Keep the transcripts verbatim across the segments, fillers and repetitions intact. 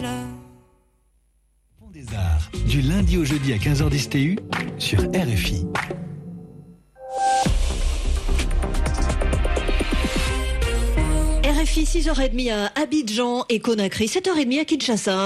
Des Arts, du lundi au jeudi à quinze heures dix T U sur R F I. R F I, six heures trente à Abidjan et Conakry, sept heures trente à Kinshasa.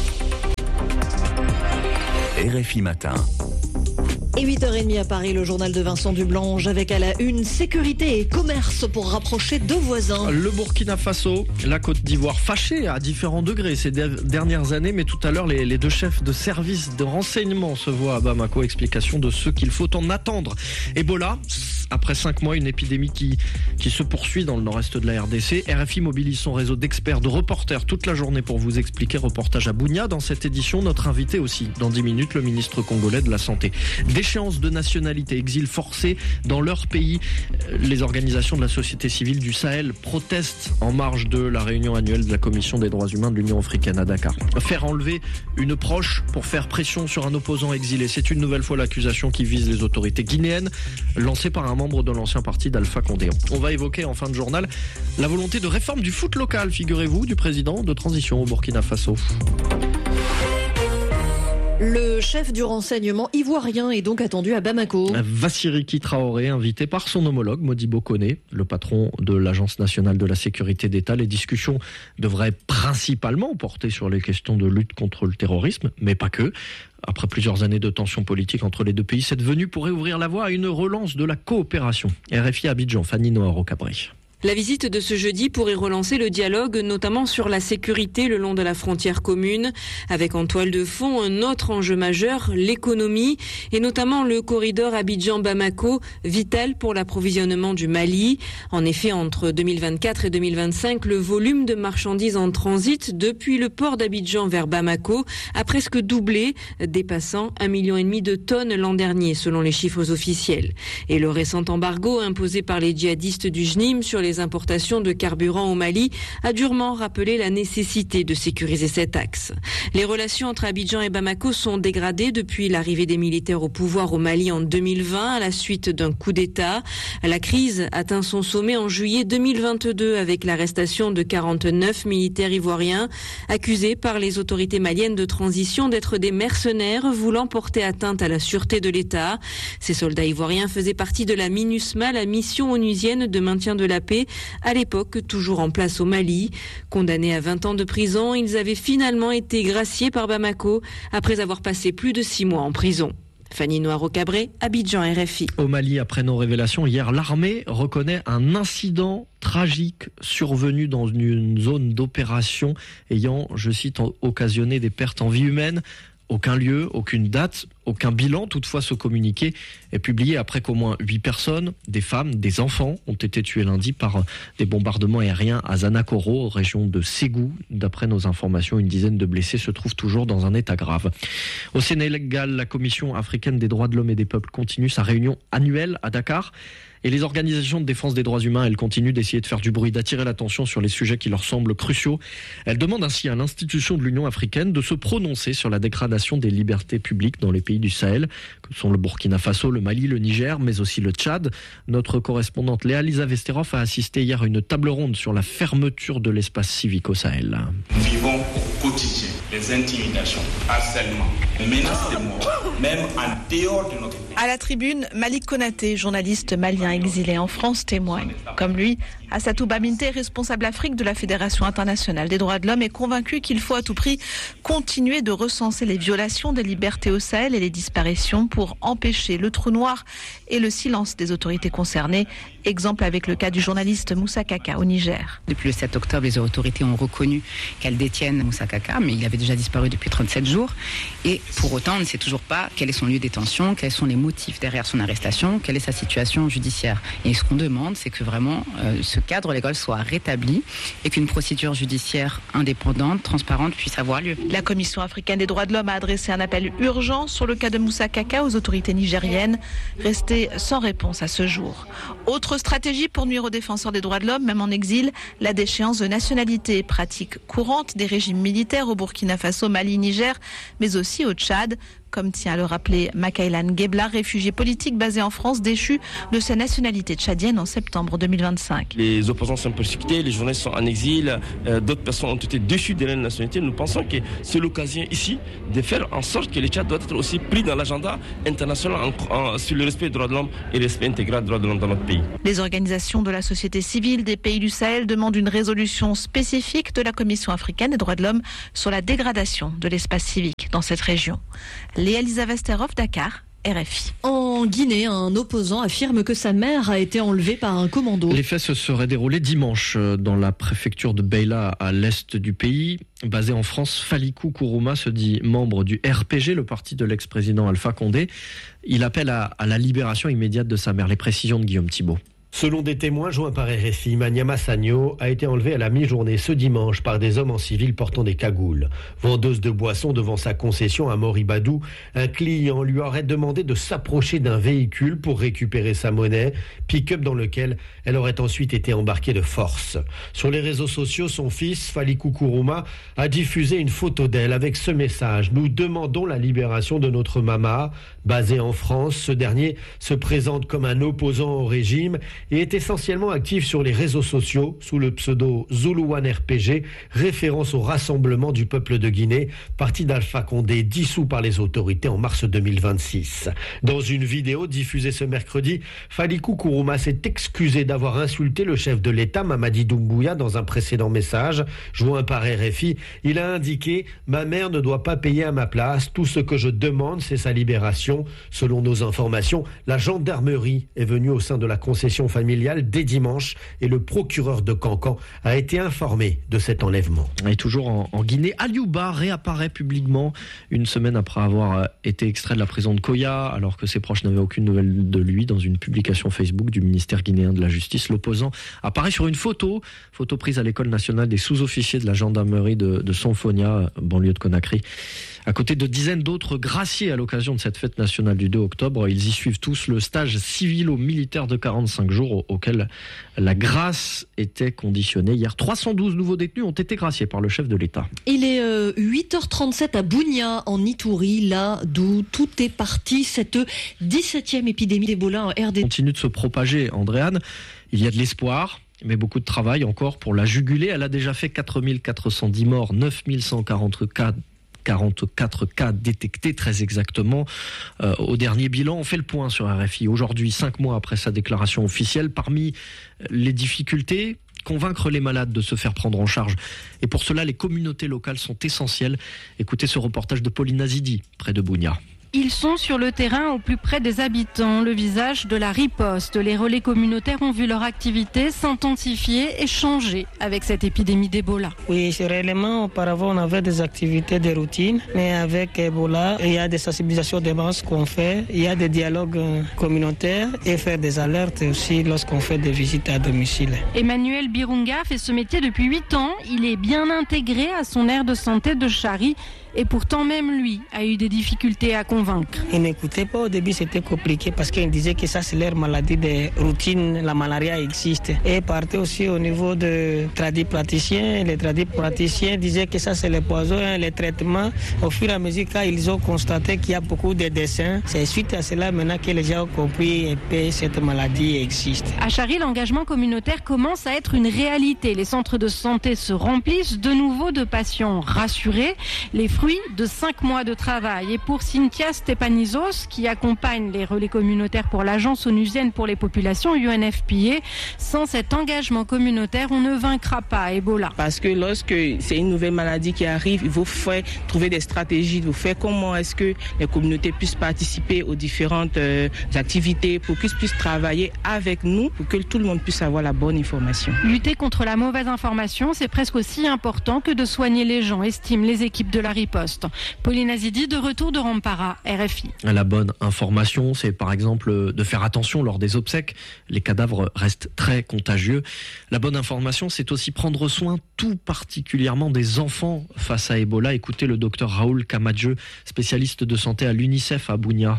R F I matin. Et huit heures trente à Paris, le journal de Vincent Dublanche avec à la une sécurité et commerce pour rapprocher deux voisins. Le Burkina Faso, la Côte d'Ivoire fâchée à différents degrés ces dernières années, mais tout à l'heure les, les deux chefs de service de renseignement se voient à Bamako. Explication de ce qu'il faut en attendre. Ebola, après cinq mois, une épidémie qui, qui se poursuit dans le nord-est de la R D C. R F I mobilise son réseau d'experts, de reporters toute la journée pour vous expliquer. Reportage à Bunia dans cette édition. Notre invité aussi, dans dix minutes, le ministre congolais de la Santé. Déchéance de nationalité, exil forcé dans leur pays. Les organisations de la société civile du Sahel protestent en marge de la réunion annuelle de la Commission des droits humains de l'Union africaine à Dakar. Faire enlever une proche pour faire pression sur un opposant exilé. C'est une nouvelle fois l'accusation qui vise les autorités guinéennes, lancée par un membre de l'ancien parti d'Alpha Condé. On va évoquer en fin de journal la volonté de réforme du foot local, figurez-vous, du président de transition au Burkina Faso. Le chef du renseignement ivoirien est donc attendu à Bamako. Vassiriki Traoré, invité par son homologue Modibo Koné, le patron de l'Agence nationale de la sécurité d'État. Les discussions devraient principalement porter sur les questions de lutte contre le terrorisme, mais pas que. Après plusieurs années de tensions politiques entre les deux pays, cette venue pourrait ouvrir la voie à une relance de la coopération. R F I Abidjan, Fanny Noiro-Cabré. La visite de ce jeudi pourrait relancer le dialogue, notamment sur la sécurité le long de la frontière commune, avec en toile de fond un autre enjeu majeur, l'économie, et notamment le corridor Abidjan-Bamako, vital pour l'approvisionnement du Mali. En effet, entre deux mille vingt-quatre et deux mille vingt-cinq, le volume de marchandises en transit depuis le port d'Abidjan vers Bamako a presque doublé, dépassant un million et demi de tonnes l'an dernier, selon les chiffres officiels. Et le récent embargo imposé par les djihadistes du J N I M sur les les importations de carburant au Mali a durement rappelé la nécessité de sécuriser cet axe. Les relations entre Abidjan et Bamako sont dégradées depuis l'arrivée des militaires au pouvoir au Mali en deux mille vingt à la suite d'un coup d'État. La crise atteint son sommet en juillet deux mille vingt-deux avec l'arrestation de quarante-neuf militaires ivoiriens accusés par les autorités maliennes de transition d'être des mercenaires voulant porter atteinte à la sûreté de l'État. Ces soldats ivoiriens faisaient partie de la MINUSMA, la mission onusienne de maintien de la paix, à l'époque toujours en place au Mali. Condamnés à vingt ans de prison, ils avaient finalement été graciés par Bamako après avoir passé plus de six mois en prison. Fanny Noiro-Cabré, Abidjan, R F I. Au Mali, après nos révélations, hier, l'armée reconnaît un incident tragique survenu dans une zone d'opération ayant, je cite, occasionné des pertes en vie humaine. Aucun lieu, aucune date, aucun bilan. Toutefois, ce communiqué est publié après qu'au moins huit personnes, des femmes, des enfants, ont été tués lundi par des bombardements aériens à Zanakoro, région de Ségou. D'après nos informations, une dizaine de blessés se trouvent toujours dans un état grave. Au Sénégal, la Commission africaine des droits de l'homme et des peuples continue sa réunion annuelle à Dakar. Et les organisations de défense des droits humains, elles continuent d'essayer de faire du bruit, d'attirer l'attention sur les sujets qui leur semblent cruciaux. Elles demandent ainsi à l'institution de l'Union africaine de se prononcer sur la dégradation des libertés publiques dans les pays du Sahel, que sont le Burkina Faso, le Mali, le Niger, mais aussi le Tchad. Notre correspondante Léa Lisa Vesterov a assisté hier à une table ronde sur la fermeture de l'espace civique au Sahel. Nous vivons au quotidien les intimidations, harcèlements, menaces de mort, même en dehors de notre pays. À la tribune, Malik Konaté, journaliste malien exilé en France, témoigne. Comme lui, Assatou Baminte, responsable Afrique de la Fédération internationale des droits de l'homme, est convaincu qu'il faut à tout prix continuer de recenser les violations des libertés au Sahel et les disparitions pour empêcher le trou noir et le silence des autorités concernées. Exemple avec le cas du journaliste Moussa Kaka au Niger. Depuis le sept octobre, les autorités ont reconnu qu'elles détiennent Moussa Kaka, mais il avait déjà disparu depuis trente-sept jours. Et pour autant, on ne sait toujours pas quel est son lieu de détention, quels sont les motifs derrière son arrestation, quelle est sa situation judiciaire. Et ce qu'on demande, c'est que vraiment euh, ce cadre légal soit rétabli et qu'une procédure judiciaire indépendante, transparente puisse avoir lieu. La Commission africaine des droits de l'homme a adressé un appel urgent sur le cas de Moussa Kaka aux autorités nigériennes, restées sans réponse à ce jour. Autre stratégie pour nuire aux défenseurs des droits de l'homme, même en exil, la déchéance de nationalité, pratique courante des régimes militaires au Burkina Faso, Mali, Niger, mais aussi au Tchad. comme tient à le rappeler Makailan Gebla, réfugié politique basé en France, déchu de sa nationalité tchadienne en septembre deux mille vingt-cinq. Les opposants sont persécutés, les journalistes sont en exil, euh, d'autres personnes ont été déchues de leur nationalité. Nous pensons que c'est l'occasion ici de faire en sorte que le Tchad doit être aussi pris dans l'agenda international en, en, sur le respect des droits de l'homme et le respect intégral des droits de l'homme dans notre pays. Les organisations de la société civile des pays du Sahel demandent une résolution spécifique de la Commission africaine des droits de l'homme sur la dégradation de l'espace civique dans cette région. Léa Lisa Vesterov, Dakar, R F I. En Guinée, un opposant affirme que sa mère a été enlevée par un commando. Les faits se seraient déroulés dimanche dans la préfecture de Beila, à l'est du pays. Basé en France, Falikou Kourouma se dit membre du R P G, le parti de l'ex-président Alpha Condé. Il appelle à, à la libération immédiate de sa mère. Les précisions de Guillaume Thibault. Selon des témoins joints par R F I, Maniama Sagno a été enlevée à la mi-journée ce dimanche par des hommes en civil portant des cagoules. Vendeuse de boissons devant sa concession à Moribadou, un client lui aurait demandé de s'approcher d'un véhicule pour récupérer sa monnaie, pick-up dans lequel elle aurait ensuite été embarquée de force. Sur les réseaux sociaux, son fils, Falikou Kourouma, a diffusé une photo d'elle avec ce message. « Nous demandons la libération de notre mama ». Basé en France, ce dernier se présente comme un opposant au régime et est essentiellement actif sur les réseaux sociaux sous le pseudo Zuluwan R P G, référence au Rassemblement du peuple de Guinée, parti d'Alpha Condé dissous par les autorités en mars deux mille vingt-six. Dans une vidéo diffusée ce mercredi, Falikou Kourouma s'est excusé d'avoir insulté le chef de l'État, Mamadi Doumbouya, dans un précédent message. Joint par R F I, il a indiqué « Ma mère ne doit pas payer à ma place, tout ce que je demande c'est sa libération ». Selon nos informations, la gendarmerie est venue au sein de la concession familiale dès dimanche et le procureur de Cancan a été informé de cet enlèvement. Et toujours en, en Guinée, Aliouba réapparaît publiquement une semaine après avoir été extrait de la prison de Koya, alors que ses proches n'avaient aucune nouvelle de lui. Dans une publication Facebook du ministère guinéen de la Justice, l'opposant apparaît sur une photo, photo prise à l'école nationale des sous-officiers de la gendarmerie de, de Sonfonia, banlieue de Conakry. À côté de dizaines d'autres graciés à l'occasion de cette fête nationale du deux octobre, ils y suivent tous le stage civilo-militaire de quarante-cinq jours auquel la grâce était conditionnée. Hier, trois cent douze nouveaux détenus ont été graciés par le chef de l'État. Il est euh, huit heures trente-sept à Bunia, en Ituri, là d'où tout est parti. Cette dix-septième épidémie d'Ebola en R D. Continue de se propager, Andréane. Il y a de l'espoir, mais beaucoup de travail encore pour la juguler. Elle a déjà fait quatre mille quatre cent dix morts, neuf mille cent quarante cas quarante-quatre cas détectés très exactement. Euh, au dernier bilan, on fait le point sur R F I. Aujourd'hui, cinq mois après sa déclaration officielle, parmi les difficultés, convaincre les malades de se faire prendre en charge. Et pour cela, les communautés locales sont essentielles. Écoutez ce reportage de Pauline Azidi, près de Bunia. Ils sont sur le terrain au plus près des habitants, le visage de la riposte. Les relais communautaires ont vu leur activité s'intensifier et changer avec cette épidémie d'Ebola. Oui, réellement, auparavant, on avait des activités de routine, mais avec Ebola, il y a des sensibilisations de masse qu'on fait, il y a des dialogues communautaires et faire des alertes aussi lorsqu'on fait des visites à domicile. Emmanuel Birunga fait ce métier depuis huit ans. Il est bien intégré à son aire de santé de Chari. Et pourtant, même lui a eu des difficultés à convaincre. Il n'écoutait pas au début, c'était compliqué parce qu'il disait que ça, c'est leur maladie de routine, la malaria existe. Et il partait aussi au niveau de tradis praticiens. Les tradis praticiens disaient que ça, c'est les poisons, les traitements. Au fur et à mesure, quand ils ont constaté qu'il y a beaucoup de dessins, c'est suite à cela maintenant que les gens ont compris que cette maladie existe. À Chari, l'engagement communautaire commence à être une réalité. Les centres de santé se remplissent de nouveau de patients rassurés. Les fruits de cinq mois de travail. Et pour Cynthia Stepanizos, qui accompagne les relais communautaires pour l'Agence onusienne pour les populations U N F P A, sans cet engagement communautaire, on ne vaincra pas Ebola. Parce que lorsque c'est une nouvelle maladie qui arrive, il faut faire, trouver des stratégies, il faut faire comment est-ce que les communautés puissent participer aux différentes euh, activités pour qu'ils puissent travailler avec nous, pour que tout le monde puisse avoir la bonne information. Lutter contre la mauvaise information, c'est presque aussi important que de soigner les gens, estiment les équipes de la riposte. Pauline Azidi, de retour de Rampara, R F I. La bonne information, c'est par exemple de faire attention lors des obsèques. Les cadavres restent très contagieux. La bonne information, c'est aussi prendre soin tout particulièrement des enfants face à Ebola. Écoutez le docteur Raoul Kamadjeu, spécialiste de santé à l'UNICEF à Bunia.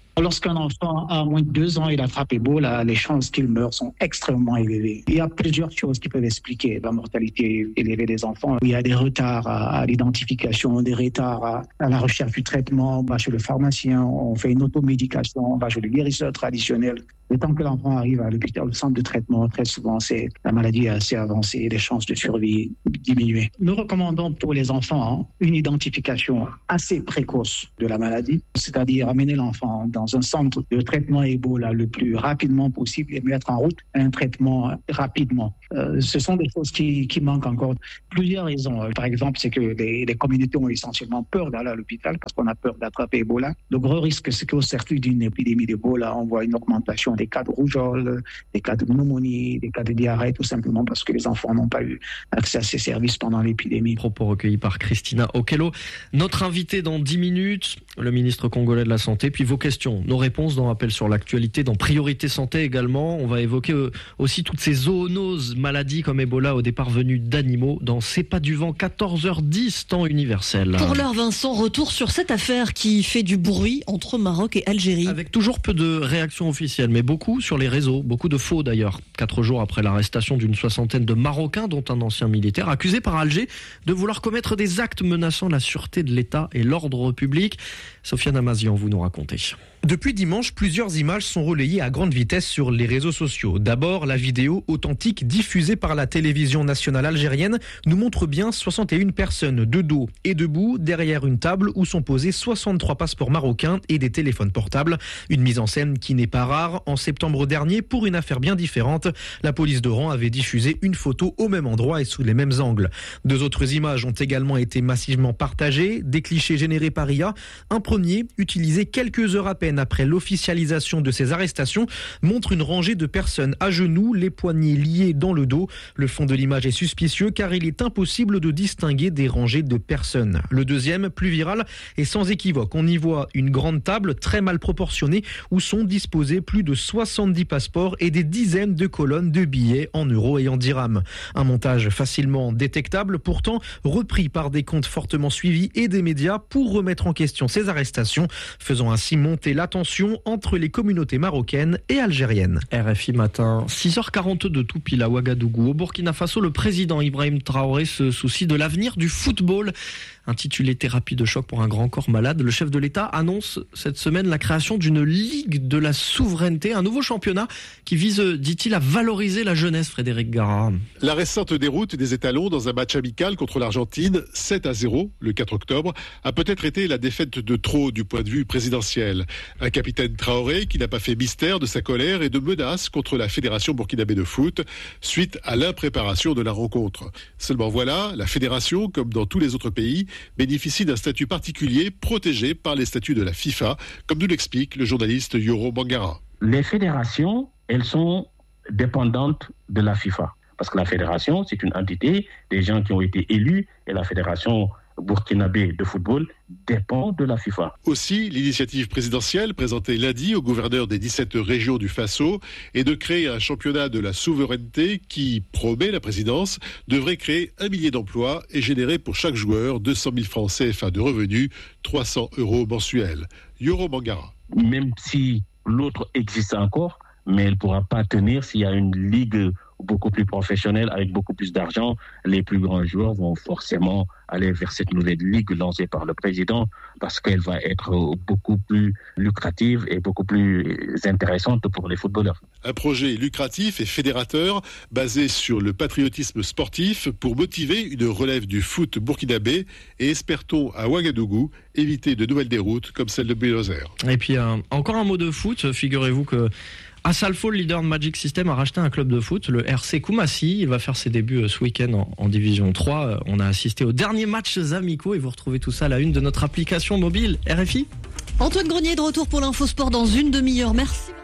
Lorsqu'un enfant a moins de deux ans, il attrape Ebola, les chances qu'il meure sont extrêmement élevées. Il y a plusieurs choses qui peuvent expliquer la mortalité élevée des enfants. Il y a des retards à, à l'identification, des retards à, à la recherche du traitement. On va chez le pharmacien, on fait une automédication, on va chez le guérisseur traditionnel. Le temps que l'enfant arrive à l'hôpital, le centre de traitement, très souvent, c'est la maladie est assez avancée et les chances de survie diminuent. Nous recommandons pour les enfants une identification assez précoce de la maladie, c'est-à-dire amener l'enfant dans un centre de traitement Ebola le plus rapidement possible et mettre en route un traitement rapidement. Euh, ce sont des choses qui, qui manquent encore. Plusieurs raisons. Par exemple, c'est que les, les communautés ont essentiellement peur d'aller à l'hôpital parce qu'on a peur d'attraper Ebola. Le gros risque, c'est qu'au circuit d'une épidémie d'Ebola, on voit une augmentation des cas de rougeole, des cas de pneumonie, des cas de diarrhée, tout simplement parce que les enfants n'ont pas eu accès à ces services pendant l'épidémie. Propos recueillis par Christina Okello. Notre invité dans dix minutes, le ministre congolais de la Santé, puis vos questions, nos réponses dans Appel sur l'actualité, dans Priorité Santé également. On va évoquer aussi toutes ces zoonoses, maladies comme Ebola au départ venues d'animaux dans C'est pas du vent, quatorze heures dix, temps universel. Pour l'heure, Vincent, retour sur cette affaire qui fait du bruit entre Maroc et Algérie. Avec toujours peu de réactions officielles, mais beaucoup sur les réseaux, beaucoup de faux d'ailleurs. Quatre jours après l'arrestation d'une soixantaine de Marocains, dont un ancien militaire, accusé par Alger de vouloir commettre des actes menaçant la sûreté de l'État et l'ordre public. Sofiane Amazian, vous nous racontez. Depuis dimanche, plusieurs images sont relayées à grande vitesse sur les réseaux sociaux. D'abord, la vidéo authentique diffusée par la télévision nationale algérienne nous montre bien soixante et une personnes de dos et debout derrière une table où sont posés soixante-trois passeports marocains et des téléphones portables. Une mise en scène qui n'est pas rare. En septembre dernier, pour une affaire bien différente, la police d'Oran avait diffusé une photo au même endroit et sous les mêmes angles. Deux autres images ont également été massivement partagées. Des clichés générés par I A. Un premier, utilisé quelques heures à peine après l'officialisation de ces arrestations, montre une rangée de personnes à genoux, les poignets liés dans le dos. Le fond de l'image est suspicieux car il est impossible de distinguer des rangées de personnes. Le deuxième, plus viral, est sans équivoque. On y voit une grande table très mal proportionnée où sont disposés plus de soixante-dix passeports et des dizaines de colonnes de billets en euros et en dirhams. Un montage facilement détectable, pourtant repris par des comptes fortement suivis et des médias pour remettre en question ces arrestations, faisant ainsi monter la tension entre les communautés marocaines et algériennes. R F I matin, six heures quarante-deux tout pile à Ouagadougou. Au Burkina Faso, le président Ibrahim Traoré se soucie de l'avenir du football. Intitulé Thérapie de choc pour un grand corps malade, le chef de l'État annonce cette semaine la création d'une Ligue de la souveraineté, un nouveau championnat qui vise, dit-il, à valoriser la jeunesse, Frédéric Gara. La récente déroute des étalons dans un match amical contre l'Argentine, sept à zéro, le quatre octobre, a peut-être été la défaite de trop du point de vue présidentiel. Un capitaine Traoré qui n'a pas fait mystère de sa colère et de menaces contre la Fédération burkinabé de foot suite à l'impréparation de la rencontre. Seulement voilà, la fédération, comme dans tous les autres pays, bénéficie d'un statut particulier protégé par les statuts de la FIFA, comme nous l'explique le journaliste Yoro Mangara. Les fédérations, elles sont dépendantes de la FIFA. Parce que la fédération, c'est une entité, des gens qui ont été élus, et la fédération burkinabé de football dépend de la FIFA. Aussi, l'initiative présidentielle présentée lundi au gouverneur des dix-sept régions du Faso est de créer un championnat de la souveraineté qui, promet la présidence, devrait créer un millier d'emplois et générer pour chaque joueur deux cent mille francs C F A de revenus, trois cents euros mensuels. Yoro Mangara. Même si l'autre existe encore, mais elle ne pourra pas tenir s'il y a une ligue beaucoup plus professionnelle, avec beaucoup plus d'argent. Les plus grands joueurs vont forcément aller vers cette nouvelle ligue lancée par le président parce qu'elle va être beaucoup plus lucrative et beaucoup plus intéressante pour les footballeurs. Un projet lucratif et fédérateur basé sur le patriotisme sportif pour motiver une relève du foot burkinabé et espère-t-on à Ouagadougou éviter de nouvelles déroutes comme celle de Buenos Aires. Et puis euh, encore un mot de foot, figurez-vous que Assalfo, le leader de Magic System, a racheté un club de foot, le R C Koumassi. Il va faire ses débuts ce week-end en, en Division trois. On a assisté aux derniers matchs amicaux et vous retrouvez tout ça à la une de notre application mobile R F I. Antoine Grenier de retour pour l'Infosport dans une demi-heure. Merci.